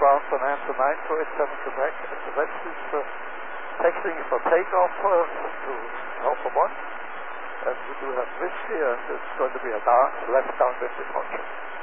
ground on answer 9287 Quebec. The rest is texting for takeoff to Alpha 1. And we do have whiskey, and it's going to be a left downwind departure.